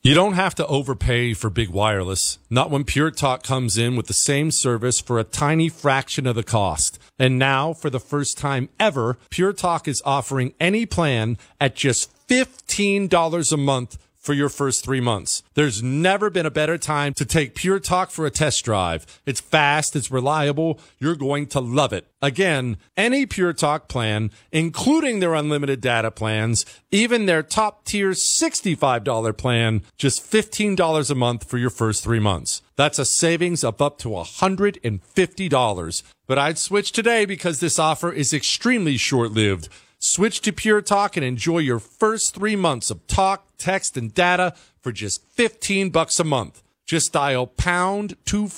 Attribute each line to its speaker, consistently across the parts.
Speaker 1: You don't have to overpay for big wireless, not when Pure Talk comes in with the same service for a tiny fraction of the cost. And now, for the first time ever, Pure Talk is offering any plan at just $15 a month for your first 3 months. There's never been a better time to take Pure Talk for a test drive. It's fast, it's reliable, you're going to love it. Again, any Pure Talk plan, including their unlimited data plans, even their top tier $65 plan, just $15 a month for your first 3 months. That's a savings of up to $150. But I'd switch today because this offer is extremely short-lived. Switch to Pure Talk and enjoy your first 3 months of talk, text, and data for just $15 a month. Just dial pound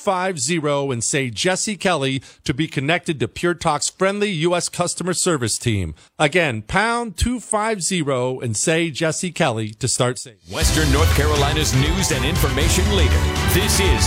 Speaker 1: 250 and say Jesse Kelly to be connected to Pure Talk's friendly U.S. customer service team. Again, pound 250 and say Jesse Kelly to start saving.
Speaker 2: Western North Carolina's news and information leader. This is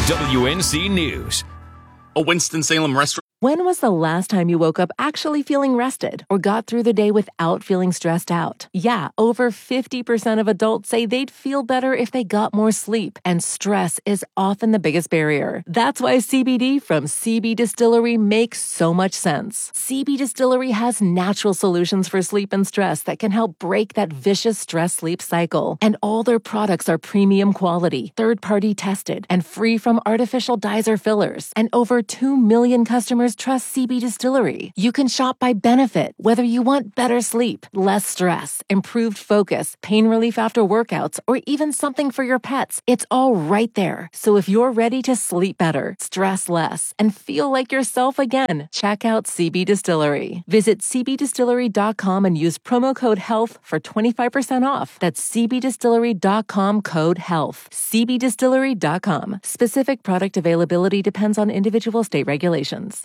Speaker 2: WWNC News.
Speaker 3: A Winston-Salem restaurant.
Speaker 4: When was the last time you woke up actually feeling rested or got through the day without feeling stressed out? Yeah, over 50% of adults say they'd feel better if they got more sleep, and stress is often the biggest barrier. That's why CBD from CB Distillery makes so much sense. CB Distillery has natural solutions for sleep and stress that can help break that vicious stress-sleep cycle. And all their products are premium quality, third-party tested, and free from artificial dyes or fillers. And over 2 million customers trust CB Distillery. You can shop by benefit, whether you want better sleep, less stress, improved focus, pain relief after workouts, or even something for your pets. It's all right there. So if you're ready to sleep better, stress less, and feel like yourself again, check out CB Distillery. Visit cbdistillery.com and use promo code HEALTH for 25% off. That's cbdistillery.com code HEALTH. cbdistillery.com. Specific product availability depends on individual state regulations.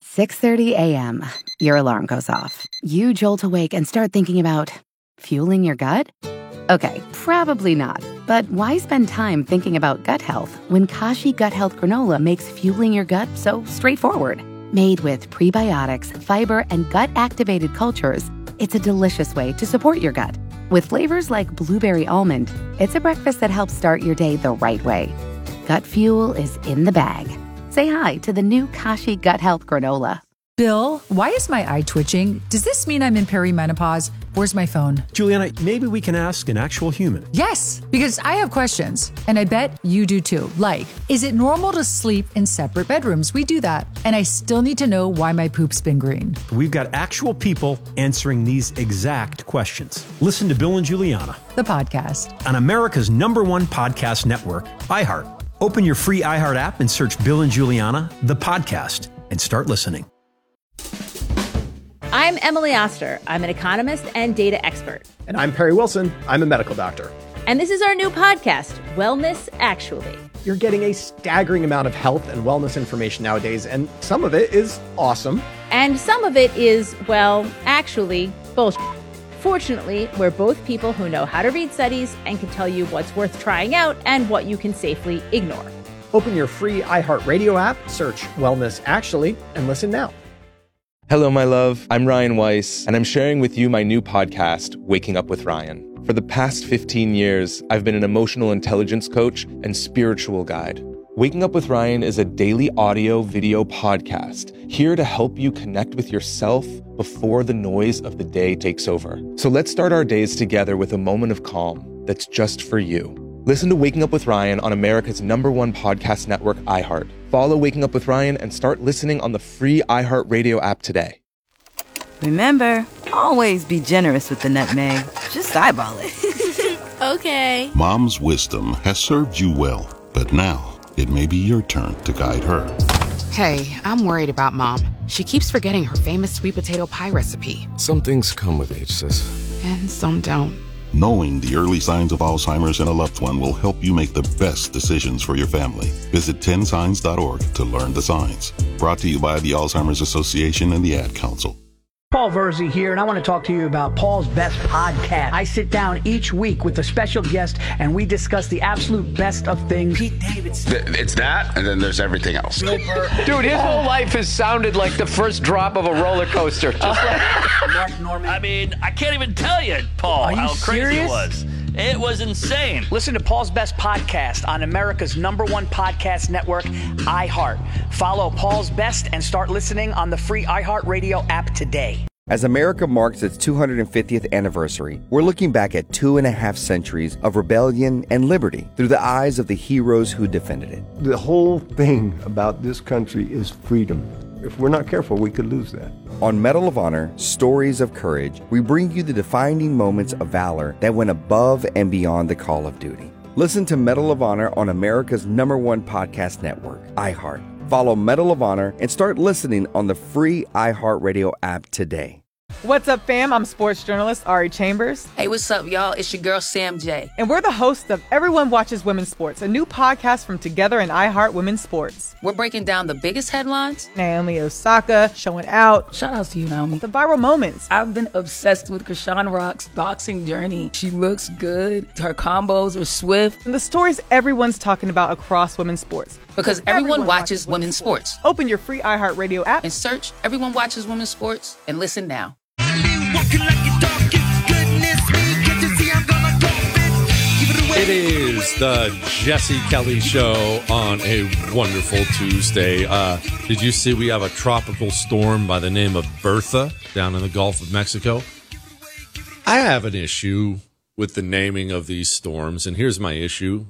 Speaker 5: 6:30 a.m. Your alarm goes off. You jolt awake and start thinking about fueling your gut? Okay, probably not. But why spend time thinking about gut health when Kashi Gut Health Granola makes fueling your gut so straightforward? Made with prebiotics, fiber, and gut-activated cultures, it's a delicious way to support your gut. With flavors like blueberry almond, it's a breakfast that helps start your day the right way. Gut fuel is in the bag. Say hi to the new Kashi Gut Health Granola.
Speaker 6: Bill, why is my eye twitching? Does this mean I'm in perimenopause? Where's my phone?
Speaker 7: Juliana, maybe we can ask an actual human.
Speaker 6: Yes, because I have questions, and I bet you do too. Like, is it normal to sleep in separate bedrooms? We do that. And I still need to know why my poop's been green.
Speaker 7: We've got actual people answering these exact questions. Listen to Bill and Juliana,
Speaker 6: The podcast.
Speaker 7: on America's #1 podcast network, iHeart. Open your free iHeart app and search Bill and Juliana, the podcast, and start listening.
Speaker 8: I'm Emily Oster. I'm an economist and data expert.
Speaker 9: And I'm Perry Wilson. I'm a medical doctor.
Speaker 8: And this is our new podcast, Wellness Actually.
Speaker 9: You're getting a staggering amount of health and wellness information nowadays, and some of it is awesome.
Speaker 8: And some of it is, well, actually, bullshit. Fortunately, we're both people who know how to read studies and can tell you what's worth trying out and what you can safely ignore.
Speaker 9: Open your free iHeartRadio app, search Wellness Actually, and listen now.
Speaker 10: Hello, my love. I'm Ryan Weiss, and I'm sharing with you my new podcast, Waking Up with Ryan. For the past 15 years, I've been an emotional intelligence coach and spiritual guide. Waking Up with Ryan is a daily audio-video podcast here to help you connect with yourself before the noise of the day takes over. So let's start our days together with a moment of calm that's just for you. Listen to Waking Up with Ryan on America's #1 podcast network, iHeart. Follow Waking Up with Ryan and start listening on the free iHeartRadio app today.
Speaker 11: Remember, always be generous with the nutmeg. Just eyeball it.
Speaker 12: Okay.
Speaker 13: Mom's wisdom has served you well, but now it may be your turn to guide her.
Speaker 12: Hey, I'm worried about Mom. She keeps forgetting her famous sweet potato pie recipe.
Speaker 14: Some things come with age, sis.
Speaker 12: And some don't.
Speaker 13: Knowing the early signs of Alzheimer's in a loved one will help you make the best decisions for your family. Visit 10signs.org to learn the signs. Brought to you by the Alzheimer's Association and the Ad Council.
Speaker 15: Paul Verzi here, and I want to talk to you about Paul's Best Podcast. I sit down each week with a special guest, and we discuss the absolute best of things. Pete Davidson.
Speaker 16: It's that, and then there's everything else.
Speaker 17: Dude, his whole life has sounded like the first drop of a roller coaster. Just like
Speaker 18: Mark Norman. I mean, I can't even tell you, Paul, how crazy it was.
Speaker 15: It was insane. Listen to Paul's Best Podcast on America's #1 podcast network, iHeart. Follow Paul's Best and start listening on the free iHeartRadio app today.
Speaker 18: As America marks its 250th anniversary, we're looking back at 2.5 centuries of rebellion and liberty through the eyes of the heroes who defended it.
Speaker 19: The whole thing about this country is freedom. If we're not careful, we could lose that.
Speaker 18: On Medal of Honor, Stories of Courage, we bring you the defining moments of valor that went above and beyond the call of duty. Listen to Medal of Honor on America's #1 podcast network, iHeart. Follow Medal of Honor and start listening on the free iHeartRadio app today.
Speaker 20: What's up, fam? I'm sports journalist Ari Chambers.
Speaker 21: Hey, what's up, y'all? It's your girl, Sam J.
Speaker 20: And we're the hosts of Everyone Watches Women's Sports, a new podcast from Together and iHeart Women's Sports.
Speaker 21: We're breaking down the biggest headlines.
Speaker 20: Naomi Osaka showing out.
Speaker 21: Shout out to you, Naomi.
Speaker 20: The viral moments.
Speaker 21: I've been obsessed with Krishan Rock's boxing journey. She looks good. Her combos are swift.
Speaker 20: And the stories everyone's talking about across women's sports.
Speaker 21: Because everyone watches women's sports.
Speaker 20: Open your free iHeartRadio app
Speaker 21: and search Everyone Watches Women's Sports and listen now.
Speaker 1: It is the Jesse Kelly Show on a wonderful Tuesday. Did you see we have a tropical storm by the name of Bertha down in the Gulf of Mexico? I have an issue with the naming of these storms, and here's my issue.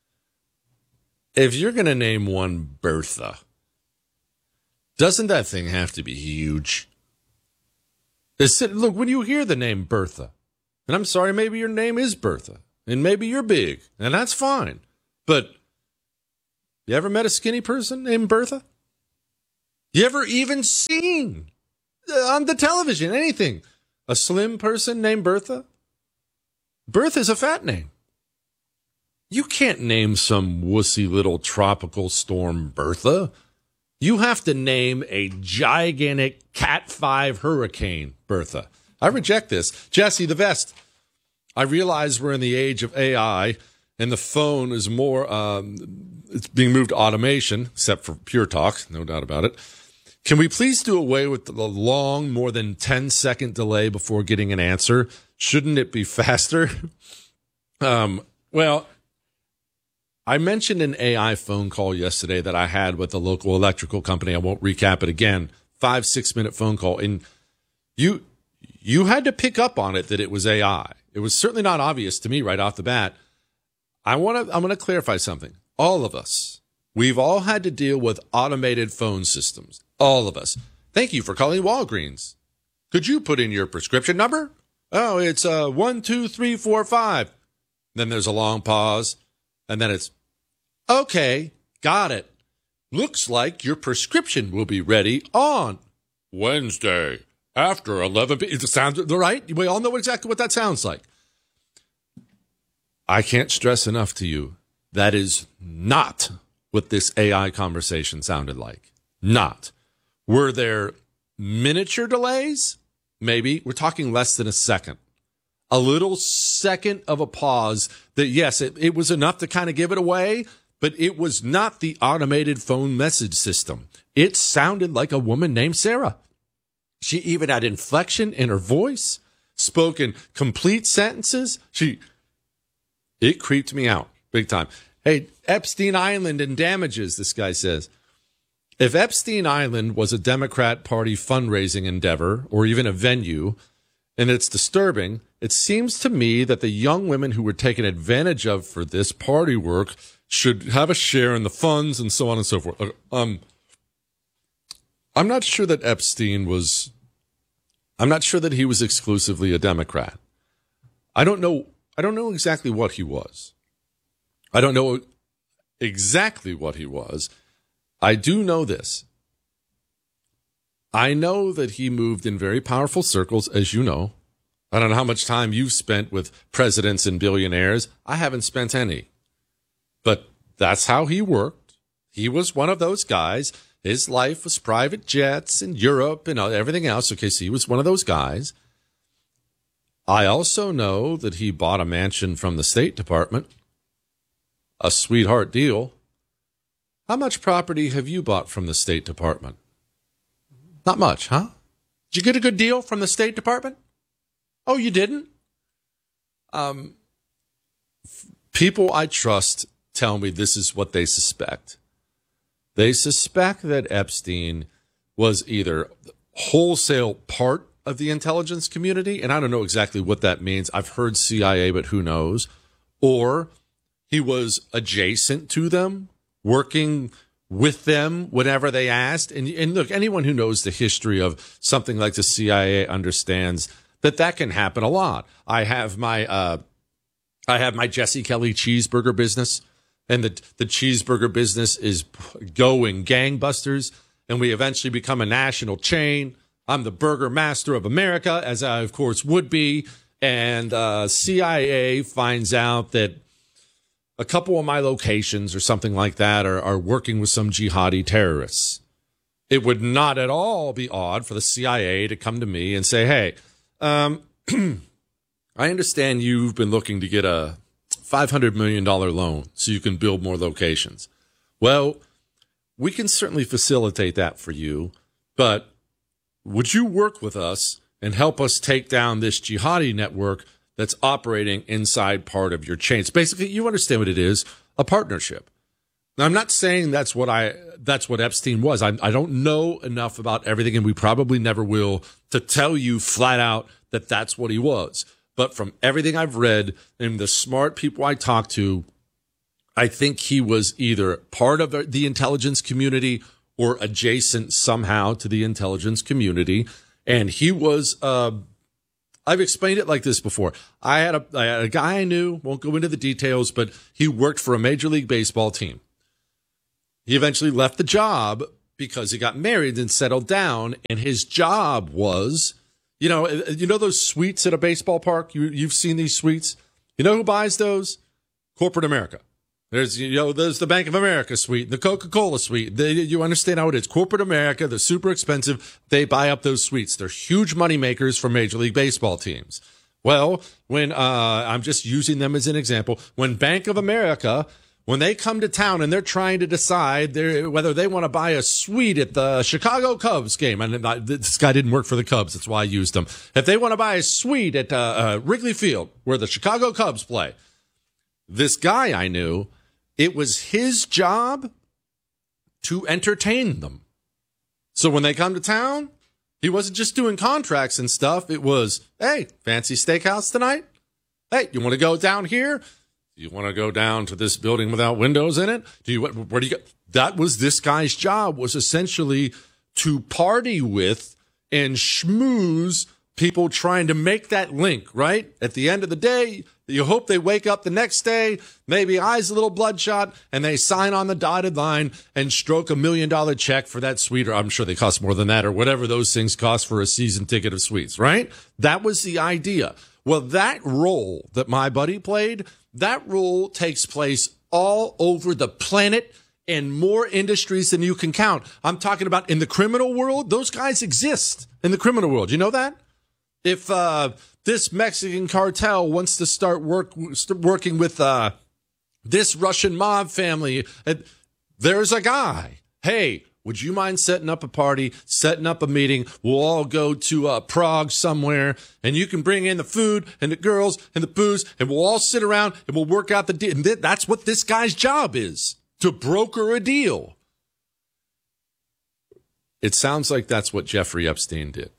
Speaker 1: If you're going to name one Bertha, doesn't that thing have to be huge? Look, when you hear the name Bertha, and I'm sorry, maybe your name is Bertha, and maybe you're big, and that's fine. But you ever met a skinny person named Bertha? You ever even seen on the television anything a slim person named Bertha? Bertha's a fat name. You can't name some wussy little tropical storm Bertha. You have to name a gigantic Cat 5 hurricane Bertha. I reject this. Jesse, the vest. I realize we're in the age of AI, and the phone is more, it's being moved to automation, except for Pure Talk, no doubt about it. Can we please do away with the long, more than 10-second delay before getting an answer? Shouldn't it be faster? Well, I mentioned an AI phone call yesterday that I had with a local electrical company. I won't recap it again. 5-6 minute phone call. And you had to pick up on it that it was AI. It was certainly not obvious to me right off the bat. I'm going to clarify something. All of us, we've all had to deal with automated phone systems. All of us. Thank you for calling Walgreens. Could you put in your prescription number? Oh, it's 12345. Then there's a long pause, and then it's, okay, got it. Looks like your prescription will be ready on Wednesday after 11 p.m. It sounds right. We all know exactly what that sounds like. I can't stress enough to you, that is not what this AI conversation sounded like. Not. Were there miniature delays? Maybe. We're talking less than a second. A little second of a pause that, yes, it was enough to kind of give it away, but it was not the automated phone message system. It sounded like a woman named Sarah. She even had inflection in her voice, spoke in complete sentences. It creeped me out big time. Hey, Epstein Island and damages, this guy says. If Epstein Island was a Democrat Party fundraising endeavor or even a venue, and it's disturbing, it seems to me that the young women who were taken advantage of for this party work should have a share in the funds and so on and so forth. I'm not sure that I'm not sure that he was exclusively a Democrat. I don't know exactly what he was. I don't know exactly what he was. I do know this. I know that he moved in very powerful circles, as you know. I don't know how much time you've spent with presidents and billionaires. I haven't spent any. But that's how he worked. He was one of those guys. His life was private jets in Europe and everything else. Okay, so he was one of those guys. I also know that he bought a mansion from the State Department. A sweetheart deal. How much property have you bought from the State Department? Not much, huh? Did you get a good deal from the State Department? Oh, you didn't? people I trust tell me this is what they suspect. They suspect that Epstein was either wholesale part of the intelligence community, and I don't know exactly what that means. I've heard CIA, but who knows? Or he was adjacent to them, working with them whenever they asked. And look, anyone who knows the history of something like the CIA understands that can happen a lot. I have my Jesse Kelly cheeseburger business, and the cheeseburger business is going gangbusters, and we eventually become a national chain. I'm the Burger Master of America, as I, of course, would be. And CIA finds out that a couple of my locations or something like that are working with some jihadi terrorists. It would not at all be odd for the CIA to come to me and say, hey, I understand you've been looking to get a $500 million loan so you can build more locations. Well, we can certainly facilitate that for you, but would you work with us and help us take down this jihadi network that's operating inside part of your chains? Basically, you understand what it is, a partnership. Now, I'm not saying that's what Epstein was. I don't know enough about everything, and we probably never will, to tell you flat out that that's what he was. But from everything I've read and the smart people I talked to, I think he was either part of the intelligence community or adjacent somehow to the intelligence community. And he was, I've explained it like this before. I had a guy I knew, won't go into the details, but he worked for a Major League Baseball team. He eventually left the job because he got married and settled down. And his job was, you know those suites at a baseball park? You've seen these suites. You know who buys those? Corporate America. There's the Bank of America suite, the Coca-Cola suite. You understand how it is. Corporate America, they're super expensive. They buy up those suites. They're huge money makers for Major League Baseball teams. Well, when I'm just using them as an example, when Bank of America, when they come to town and they're trying to decide whether they want to buy a suite at the Chicago Cubs game, and this guy didn't work for the Cubs, that's why I used them. If they want to buy a suite at Wrigley Field, where the Chicago Cubs play, this guy I knew, it was his job to entertain them. So when they come to town, he wasn't just doing contracts and stuff. It was, hey, fancy steakhouse tonight? Hey, you want to go down here? You want to go down to this building without windows in it? Where do you go? That was this guy's job, was essentially to party with and schmooze people trying to make that link, right? At the end of the day, you hope they wake up the next day, maybe eyes a little bloodshot, and they sign on the dotted line and stroke $1 million check for that suite, or I'm sure they cost more than that, or whatever those things cost for a season ticket of suites, right? That was the idea. Well, that role that my buddy played, that role takes place all over the planet in more industries than you can count. I'm talking about in the criminal world. Those guys exist in the criminal world. You know that? If this Mexican cartel wants to start working with this Russian mob family, there's a guy. Hey, would you mind setting up a party, setting up a meeting? We'll all go to Prague somewhere, and you can bring in the food and the girls and the booze, and we'll all sit around and we'll work out the deal. And that's what this guy's job is, to broker a deal. It sounds like that's what Jeffrey Epstein did.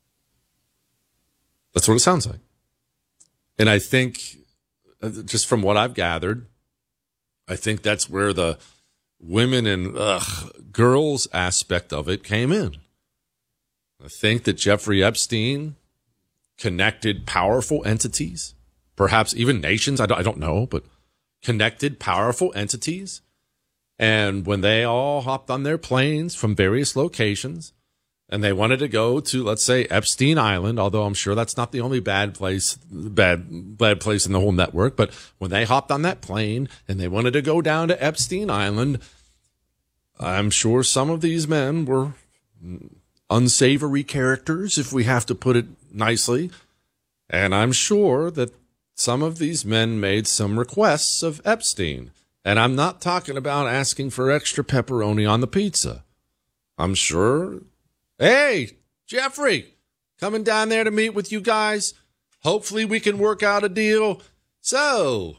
Speaker 1: That's what it sounds like. And I think, just from what I've gathered, I think that's where the women and girls aspect of it came in. I think that Jeffrey Epstein connected powerful entities, perhaps even nations, I don't know, but connected powerful entities. And when they all hopped on their planes from various locations, and they wanted to go to, let's say, Epstein Island, although I'm sure that's not the only bad place in the whole network. But when they hopped on that plane and they wanted to go down to Epstein Island, I'm sure some of these men were unsavory characters, if we have to put it nicely. And I'm sure that some of these men made some requests of Epstein. And I'm not talking about asking for extra pepperoni on the pizza. I'm sure, hey, Jeffrey, coming down there to meet with you guys. Hopefully we can work out a deal. So,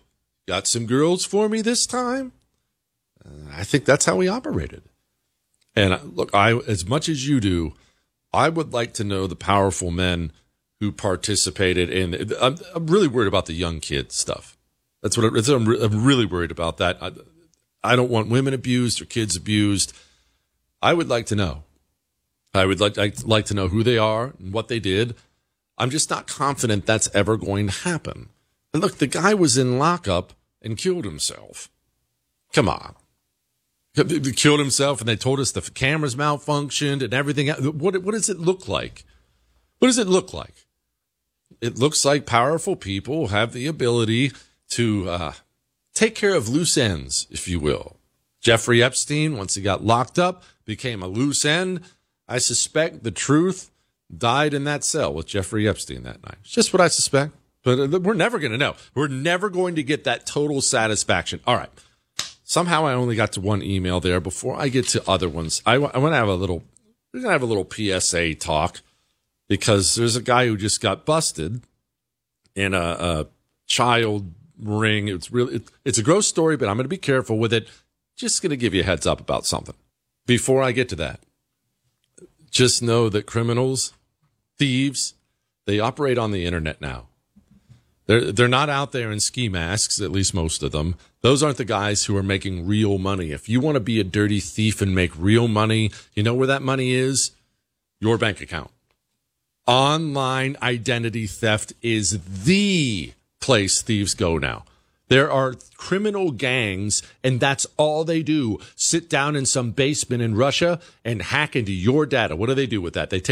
Speaker 1: Got some girls for me this time? I think that's how we operated. And look, as much as you do, I would like to know the powerful men who participated in. I'm really worried about the young kids stuff. I'm really worried about that. I don't want women abused or kids abused. I would like to know. I'd like to know who they are and what they did. I'm just not confident that's ever going to happen. And look, the guy was in lockup and killed himself. Come on. He killed himself, and they told us the cameras malfunctioned and everything. What does it look like? What does it look like? It looks like powerful people have the ability to take care of loose ends, if you will. Jeffrey Epstein, once he got locked up, became a loose end. I suspect the truth died in that cell with Jeffrey Epstein that night. It's just what I suspect. But we're never going to know. We're never going to get that total satisfaction. All right. Somehow I only got to one email there. Before I get to other ones, I want to have we're going to have a little PSA talk, because there's a guy who just got busted in a child ring. It's a gross story, but I'm going to be careful with it. Just going to give you a heads up about something. Before I get to that, just know that criminals, thieves, they operate on the internet now. They're not out there in ski masks, at least most of them. Those aren't the guys who are making real money. If you want to be a dirty thief and make real money, you know where that money is? Your bank account. Online identity theft is the place thieves go now. There are criminal gangs, and that's all they do. Sit down in some basement in Russia and hack into your data. What do they do with that? They take